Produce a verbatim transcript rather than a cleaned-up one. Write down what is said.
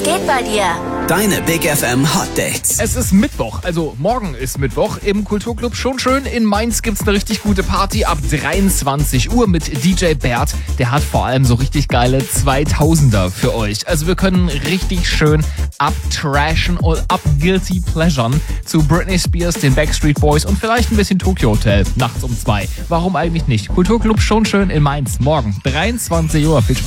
geht bei dir? Deine Big F M Hot Dates. Es ist Mittwoch, also morgen ist Mittwoch im Kulturclub schon schön. In Mainz gibt's eine richtig gute Party ab dreiundzwanzig Uhr mit D J Bert. Der hat vor allem so richtig geile zweitausender für euch. Also wir können richtig schön abtrashen und abguilty pleasuren zu Britney Spears, den Backstreet Boys und vielleicht ein bisschen Tokyo Hotel nachts um zwei. Warum eigentlich nicht? Kulturclub schon schön in Mainz morgen dreiundzwanzig Uhr. Viel Spaß.